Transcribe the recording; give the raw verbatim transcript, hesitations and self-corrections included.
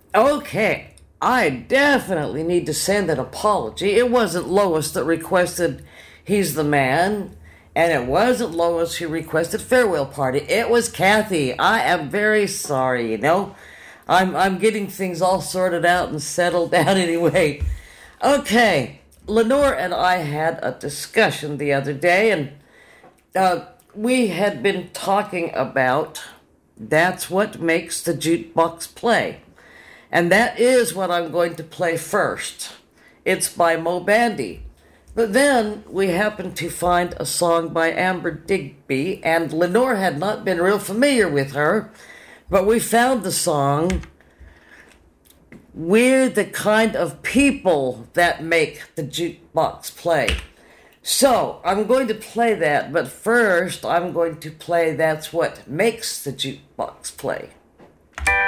Okay, I definitely need to send an apology. It wasn't Lois that requested He's the Man, and it wasn't Lois who requested Farewell Party. It was Kathy. I am very sorry, you know. I'm I'm getting things all sorted out and settled out anyway. Okay, Lenore and I had a discussion the other day, and uh, we had been talking about that's what makes the jukebox play. And that is what I'm going to play first. It's by Mo Bandy. But then we happened to find a song by Amber Digby, and Lenore had not been real familiar with her, but we found the song We're the Kind of People That Make the Jukebox Play. So I'm going to play that, but first I'm going to play That's What Makes the Jukebox Play.